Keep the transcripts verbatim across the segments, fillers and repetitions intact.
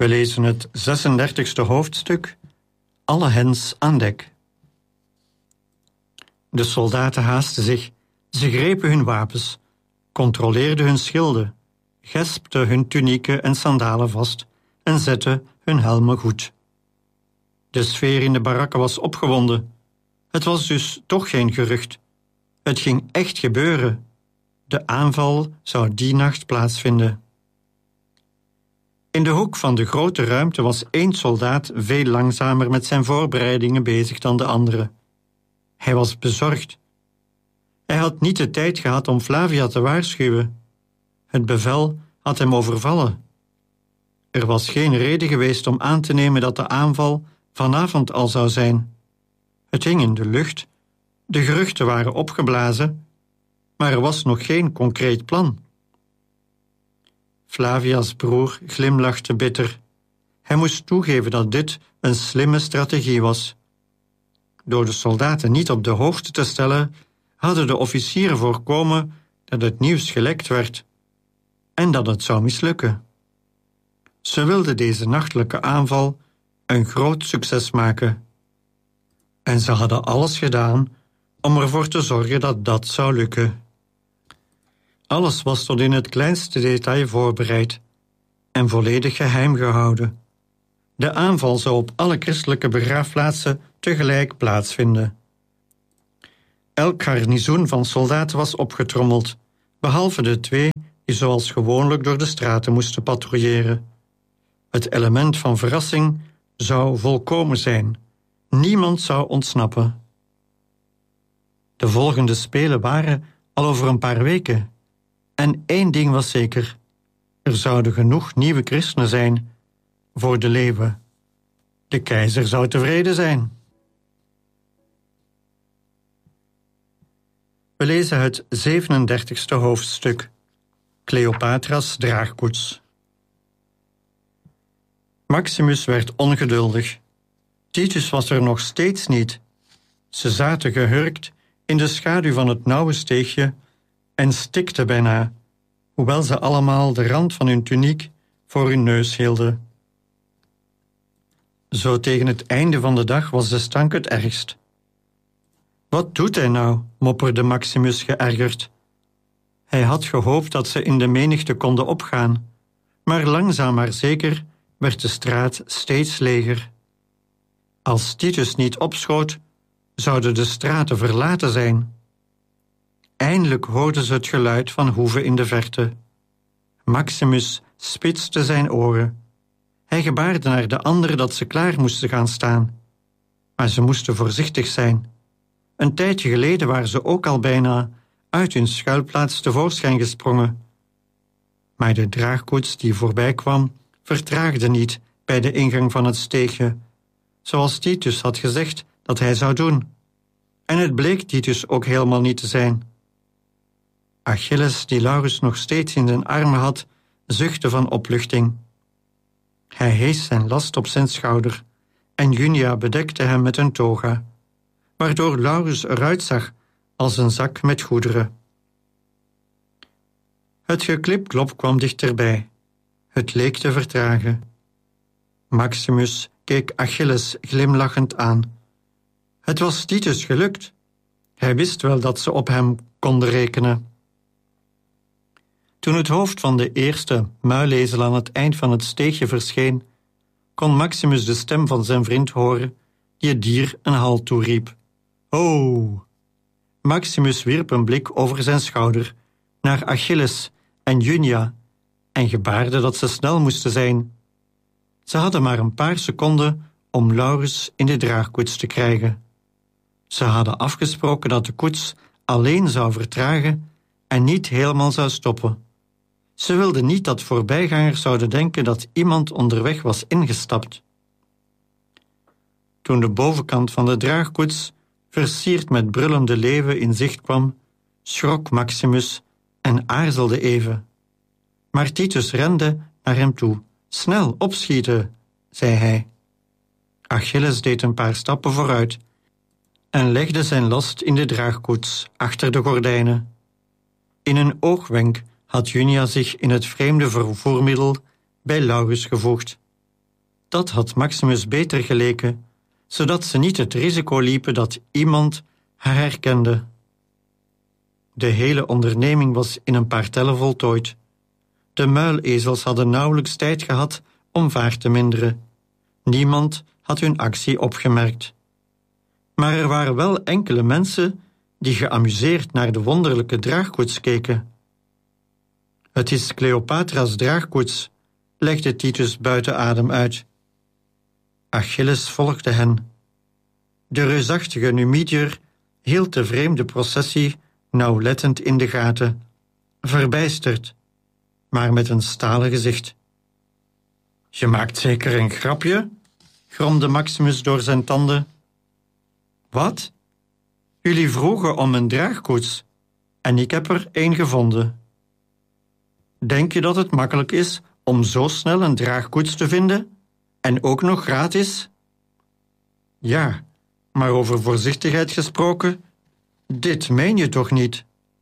We lezen het zesendertigste hoofdstuk, Alle hens aan dek. De soldaten haasten zich, ze grepen hun wapens, controleerden hun schilden, gespten hun tunieken en sandalen vast en zetten hun helmen goed. De sfeer in de barakken was opgewonden. Het was dus toch geen gerucht. Het ging echt gebeuren. De aanval zou die nacht plaatsvinden. In de hoek van de grote ruimte was één soldaat veel langzamer met zijn voorbereidingen bezig dan de andere. Hij was bezorgd. Hij had niet de tijd gehad om Flavia te waarschuwen. Het bevel had hem overvallen. Er was geen reden geweest om aan te nemen dat de aanval vanavond al zou zijn. Het hing in de lucht, de geruchten waren opgeblazen, maar er was nog geen concreet plan. Flavia's broer glimlachte bitter. Hij moest toegeven dat dit een slimme strategie was. Door de soldaten niet op de hoogte te stellen, hadden de officieren voorkomen dat het nieuws gelekt werd en dat het zou mislukken. Ze wilden deze nachtelijke aanval een groot succes maken. En ze hadden alles gedaan om ervoor te zorgen dat dat zou lukken. Alles was tot in het kleinste detail voorbereid en volledig geheim gehouden. De aanval zou op alle christelijke begraafplaatsen tegelijk plaatsvinden. Elk garnizoen van soldaten was opgetrommeld, behalve de twee die zoals gewoonlijk door de straten moesten patrouilleren. Het element van verrassing zou volkomen zijn. Niemand zou ontsnappen. De volgende spelen waren al over een paar weken. En één ding was zeker. Er zouden genoeg nieuwe christenen zijn voor de leeuwen. De keizer zou tevreden zijn. We lezen het zevenendertigste hoofdstuk. Cleopatra's draagkoets. Maximus werd ongeduldig. Titus was er nog steeds niet. Ze zaten gehurkt in de schaduw van het nauwe steegje en stikten bijna, hoewel ze allemaal de rand van hun tuniek voor hun neus hielden. Zo tegen het einde van de dag was de stank het ergst. Wat doet hij nou, mopperde Maximus geërgerd. Hij had gehoopt dat ze in de menigte konden opgaan, maar langzaam maar zeker werd de straat steeds leger. Als Titus niet opschoot, zouden de straten verlaten zijn. Eindelijk hoorden ze het geluid van hoeven in de verte. Maximus spitste zijn oren. Hij gebaarde naar de anderen dat ze klaar moesten gaan staan. Maar ze moesten voorzichtig zijn. Een tijdje geleden waren ze ook al bijna uit hun schuilplaats tevoorschijn gesprongen. Maar de draagkoets die voorbij kwam, vertraagde niet bij de ingang van het steegje, zoals Titus had gezegd dat hij zou doen. En het bleek Titus ook helemaal niet te zijn. Achilles, die Laurus nog steeds in zijn armen had, zuchtte van opluchting. Hij hees zijn last op zijn schouder en Junia bedekte hem met een toga, waardoor Laurus eruit zag als een zak met goederen. Het geklipklop kwam dichterbij. Het leek te vertragen. Maximus keek Achilles glimlachend aan. Het was Titus gelukt. Hij wist wel dat ze op hem konden rekenen. Toen het hoofd van de eerste muilezel aan het eind van het steegje verscheen, kon Maximus de stem van zijn vriend horen, die het dier een halt toeriep. Oh! Maximus wierp een blik over zijn schouder naar Achilles en Junia en gebaarde dat ze snel moesten zijn. Ze hadden maar een paar seconden om Laurus in de draagkoets te krijgen. Ze hadden afgesproken dat de koets alleen zou vertragen en niet helemaal zou stoppen. Ze wilden niet dat voorbijgangers zouden denken dat iemand onderweg was ingestapt. Toen de bovenkant van de draagkoets, versierd met brullende leeuwen, in zicht kwam, schrok Maximus en aarzelde even. Maar Titus rende naar hem toe. Snel, opschieten, zei hij. Achilles deed een paar stappen vooruit en legde zijn last in de draagkoets achter de gordijnen. In een oogwenk had Junia zich in het vreemde vervoermiddel bij Laurus gevoegd. Dat had Maximus beter geleken, zodat ze niet het risico liepen dat iemand haar herkende. De hele onderneming was in een paar tellen voltooid. De muilezels hadden nauwelijks tijd gehad om vaart te minderen. Niemand had hun actie opgemerkt. Maar er waren wel enkele mensen die geamuseerd naar de wonderlijke draagkoets keken. Het is Cleopatra's draagkoets, legde Titus buiten adem uit. Achilles volgde hen. De reusachtige Numidiër hield de vreemde processie nauwlettend in de gaten, verbijsterd, maar met een stalen gezicht. Je maakt zeker een grapje? Gromde Maximus door zijn tanden. Wat? Jullie vroegen om een draagkoets en ik heb er één gevonden. Denk je dat het makkelijk is om zo snel een draagkoets te vinden en ook nog gratis? Ja, maar over voorzichtigheid gesproken, dit meen je toch niet?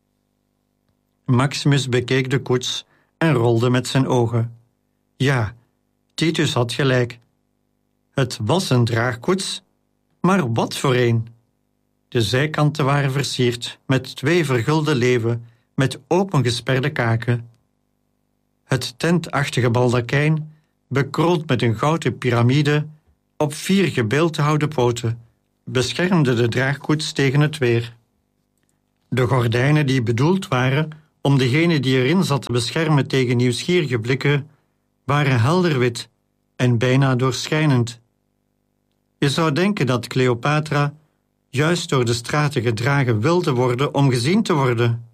Maximus bekeek de koets en rolde met zijn ogen. Ja, Titus had gelijk. Het was een draagkoets, maar wat voor een? De zijkanten waren versierd met twee vergulde leeuwen met opengesperde kaken. Het tentachtige baldakijn, bekroond met een gouden piramide, op vier gebeeldhouwde poten, beschermde de draagkoets tegen het weer. De gordijnen die bedoeld waren om degene die erin zat te beschermen tegen nieuwsgierige blikken, waren helder wit en bijna doorschijnend. Je zou denken dat Cleopatra juist door de straten gedragen wilde worden om gezien te worden.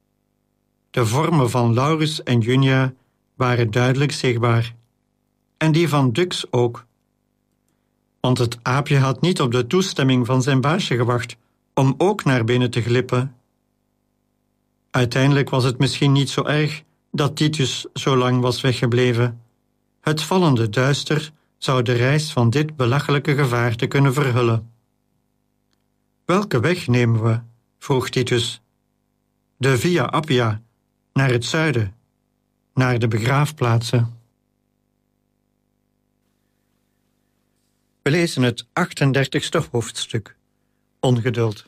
De vormen van Laurus en Junia waren duidelijk zichtbaar. En die van Dux ook. Want het aapje had niet op de toestemming van zijn baasje gewacht om ook naar binnen te glippen. Uiteindelijk was het misschien niet zo erg dat Titus zo lang was weggebleven. Het vallende duister zou de reis van dit belachelijke gevaarte kunnen verhullen. Welke weg nemen we? Vroeg Titus. De Via Appia, naar het zuiden, naar de begraafplaatsen. We lezen het achtendertigste hoofdstuk. Ongeduld.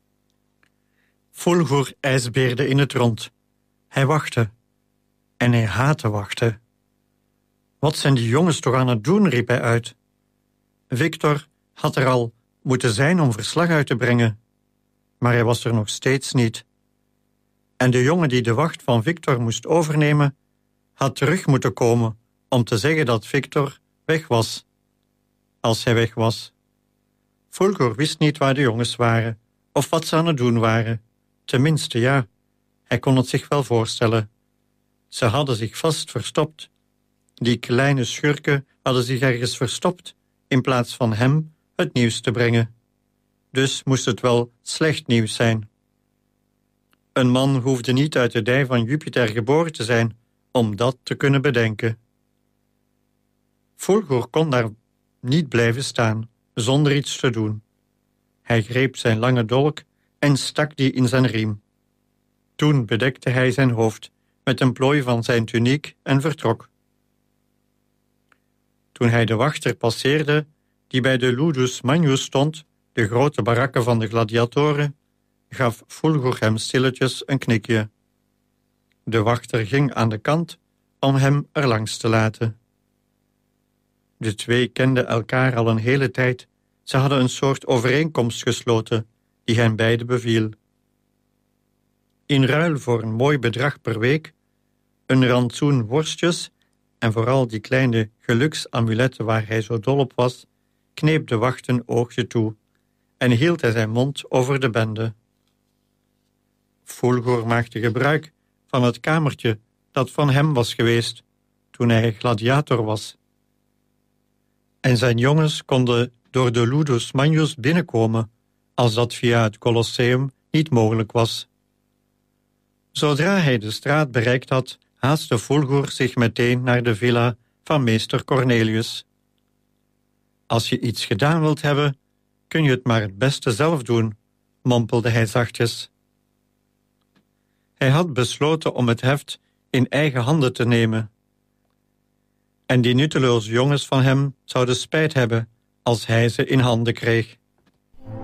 Fulgur ijsbeerde in het rond. Hij wachtte. En hij haatte wachten. Wat zijn die jongens toch aan het doen, riep hij uit. Victor had er al moeten zijn om verslag uit te brengen. Maar hij was er nog steeds niet. En de jongen die de wacht van Victor moest overnemen, had terug moeten komen om te zeggen dat Victor weg was. Als hij weg was. Fulgur wist niet waar de jongens waren, of wat ze aan het doen waren. Tenminste, ja, hij kon het zich wel voorstellen. Ze hadden zich vast verstopt. Die kleine schurken hadden zich ergens verstopt, in plaats van hem het nieuws te brengen. Dus moest het wel slecht nieuws zijn. Een man hoefde niet uit de dij van Jupiter geboren te zijn om dat te kunnen bedenken. Fulgur kon daar niet blijven staan, zonder iets te doen. Hij greep zijn lange dolk en stak die in zijn riem. Toen bedekte hij zijn hoofd met een plooi van zijn tuniek en vertrok. Toen hij de wachter passeerde, die bij de Ludus Magnus stond, de grote barakken van de gladiatoren, gaf Fulgur hem stilletjes een knikje. De wachter ging aan de kant om hem erlangs te laten. De twee kenden elkaar al een hele tijd. Ze hadden een soort overeenkomst gesloten, die hen beiden beviel. In ruil voor een mooi bedrag per week, een rantsoen worstjes en vooral die kleine geluksamuletten waar hij zo dol op was, kneep de wacht een oogje toe en hield hij zijn mond over de bende. Fulgur maakte gebruik van het kamertje dat van hem was geweest toen hij gladiator was. En zijn jongens konden door de Ludus Magnus binnenkomen, als dat via het Colosseum niet mogelijk was. Zodra hij de straat bereikt had, haastte Fulgur zich meteen naar de villa van meester Cornelius. Als je iets gedaan wilt hebben, kun je het maar het beste zelf doen, mompelde hij zachtjes. Hij had besloten om het heft in eigen handen te nemen. En die nutteloze jongens van hem zouden spijt hebben als hij ze in handen kreeg.